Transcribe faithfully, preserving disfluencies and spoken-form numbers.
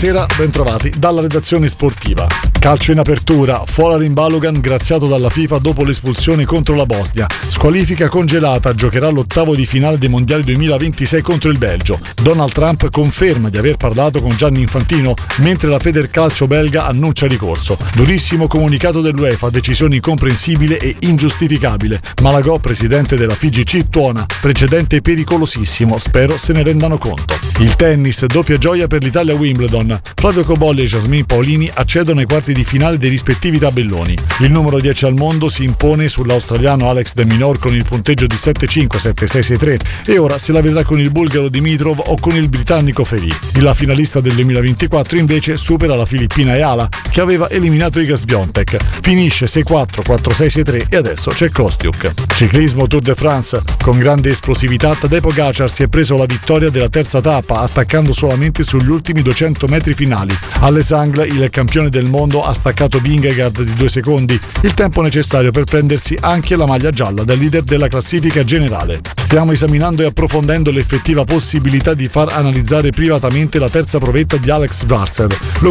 Buonasera, bentrovati dalla redazione sportiva. Calcio in apertura, Folarin Balogun graziato dalla FIFA dopo l'espulsione contro la Bosnia. Squalifica congelata, giocherà l'ottavo di finale dei mondiali duemilaventisei contro il Belgio. Donald Trump conferma di aver parlato con Gianni Infantino, mentre la Federcalcio belga annuncia ricorso. Durissimo comunicato dell'UEFA, decisione incomprensibile e ingiustificabile. Malagò, presidente della F I G C, tuona, precedente pericolosissimo, spero se ne rendano conto. Il tennis, doppia gioia per l'Italia a Wimbledon. Flavio Cobolli e Jasmine Paolini accedono ai quarti di finale dei rispettivi tabelloni. Il numero dieci al mondo si impone sull'australiano Alex de Minaur con il punteggio di sette cinque sette sei sei tre e ora se la vedrà con il bulgaro Dimitrov o con il britannico Ferry. La finalista del duemilaventiquattro invece supera la filippina Eala, che aveva eliminato Iga Swiatek. Finisce sei quattro quattro sei sei tre e adesso c'è Kostiuk. Ciclismo Tour de France. Con grande esplosività Tadej Pogacar si è preso la vittoria della terza tappa, attaccando solamente sugli ultimi duecento metri finali. Alle Angle, il campione del mondo ha staccato Vingegaard di due secondi, il tempo necessario per prendersi anche la maglia gialla del leader della classifica generale. Stiamo esaminando e approfondendo l'effettiva possibilità di far analizzare privatamente la terza provetta di Alex Schwarzer. Lo